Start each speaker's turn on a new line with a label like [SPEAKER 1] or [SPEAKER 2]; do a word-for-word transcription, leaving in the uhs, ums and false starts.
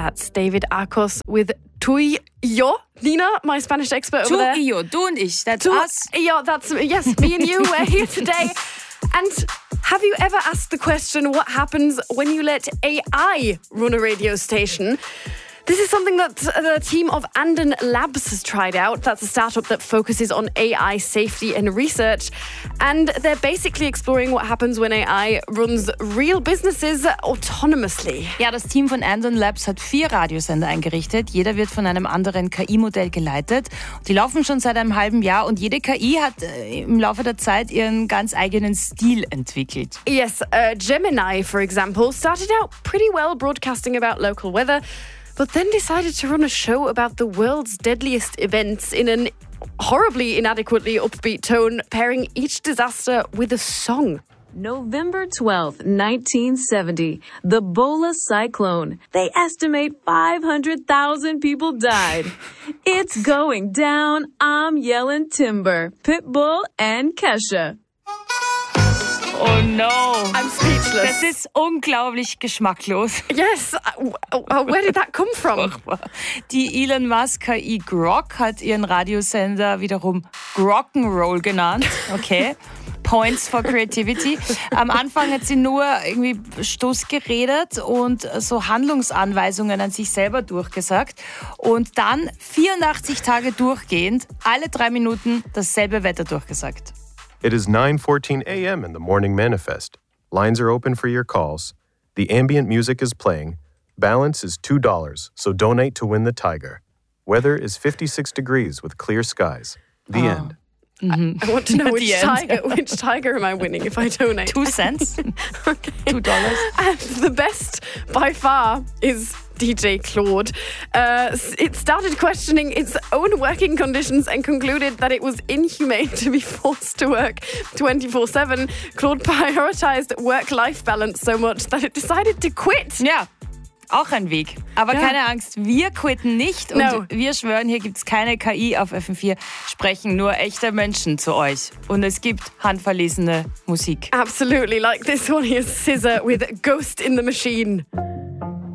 [SPEAKER 1] That's David Arcos with Tú y yo. Nina, my Spanish expert over there.
[SPEAKER 2] Tú y yo, du und ich, that's
[SPEAKER 1] Tú
[SPEAKER 2] us.
[SPEAKER 1] y yo, that's, yes, me and you, we're here today. And have you ever asked the question, what happens when you let A I run a radio station? This is something that the team of Anden Labs has tried out. That's a startup that focuses on A I safety and research. And they're basically exploring what happens when A I runs real businesses autonomously.
[SPEAKER 2] Ja, das Team von Anden Labs hat vier Radiosender eingerichtet. Jeder wird von einem anderen K I-Modell geleitet. Die laufen schon seit einem halben Jahr und jede K I hat im Laufe der Zeit ihren ganz eigenen Stil entwickelt.
[SPEAKER 1] Yes, uh, Gemini, for example, started out pretty well broadcasting about local weather, but then decided to run a show about the world's deadliest events in an horribly inadequately upbeat tone, pairing each disaster with a song.
[SPEAKER 3] November twelfth, nineteen seventy, the Bola cyclone. They estimate five hundred thousand people died. It's going down, I'm yelling timber, Pitbull and Kesha.
[SPEAKER 2] Oh no.
[SPEAKER 1] I'm speechless.
[SPEAKER 2] Das ist unglaublich geschmacklos.
[SPEAKER 1] Yes, uh, where did that come from?
[SPEAKER 2] Die Elon Musk K I Grok hat ihren Radiosender wiederum Grok'n'Roll genannt. Okay. Points for Creativity. Am Anfang hat sie nur irgendwie Stoß geredet und so Handlungsanweisungen an sich selber durchgesagt. Und dann vierundachtzig Tage durchgehend, alle drei Minuten dasselbe Wetter durchgesagt.
[SPEAKER 4] It is nine fourteen a.m. in the Morning Manifest. Lines are open for your calls. The ambient music is playing. Balance is two dollars, so donate to win the Tiger. Weather is fifty-six degrees with clear skies. The
[SPEAKER 2] oh.
[SPEAKER 4] end.
[SPEAKER 1] Mm-hmm. I, I want to know which
[SPEAKER 2] The end.
[SPEAKER 1] tiger, which tiger am I winning if I donate?
[SPEAKER 2] Two cents.
[SPEAKER 1] Okay.
[SPEAKER 2] Two dollars.
[SPEAKER 1] And the best by far is D J Claude. Uh, it started questioning its own working conditions and concluded that it was inhumane to be forced to work twenty-four seven. Claude prioritized work-life balance so much that it decided to quit.
[SPEAKER 2] Ja, auch ein Weg. Aber
[SPEAKER 1] Ja.
[SPEAKER 2] keine Angst, wir quitten nicht und
[SPEAKER 1] No.
[SPEAKER 2] wir schwören, hier gibt es keine K I auf F M vier. Sprechen nur echte Menschen zu euch. Und es gibt handverlesene Musik.
[SPEAKER 1] Absolutely, like this one here, Scissor with Ghost in the Machine.